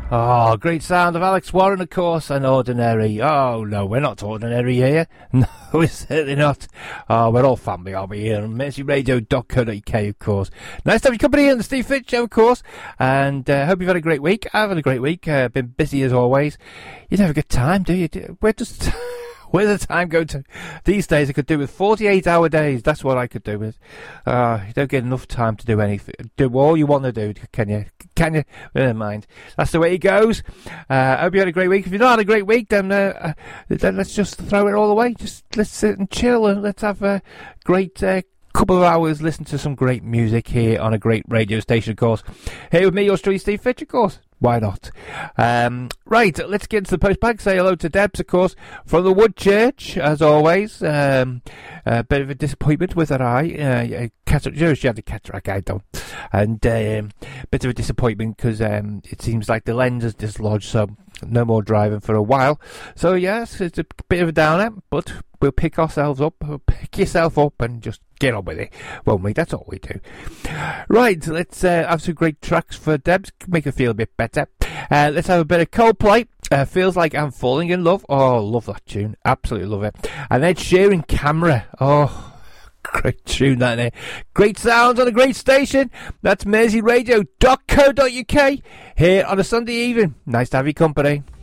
Oh, great sound of Alex Warren, of course, and Ordinary. Oh, no, we're not ordinary here. No, we're certainly not. Oh, we're all family, aren't we, here on MercyRadio.co.uk, of course. Nice to have your company on the Steve Fitch Show, of course, and hope you've had a great week. I've had a great week. Been busy as always. You never get time, do you? We're just... Where's the time go to? These days I could do with 48-hour days. That's what I could do with. You don't get enough time to do anything. Do all you want to do, can you? Can you? Never mind. That's the way it goes. I hope you had a great week. If you've not had a great week, then let's just throw it all away. Just let's sit and chill and let's have a great couple of hours, listen to some great music here on a great radio station, of course. Here with me, yours truly, Steve Fitch, of course. Why not? Right, let's get into the postbag. Say hello to Debs, of course, from the Woodchurch, as always. A bit of a disappointment with her eye. She had a cataract, I don't. And bit of a disappointment because it seems like the lens has dislodged, so no more driving for a while. So, yes, it's a bit of a downer, but we'll pick ourselves up. We'll pick yourself up and just get on with it, won't we? That's all we do. Right, let's have some great tracks for Debs, make her feel a bit better. Let's have a bit of Coldplay. Feels Like I'm Falling in Love. Oh, love that tune. Absolutely love it. And Ed Sheeran, Camera. Oh, great tune that there. Great sounds on a great station. That's MercyRadio.co.uk here on a Sunday evening. Nice to have your company.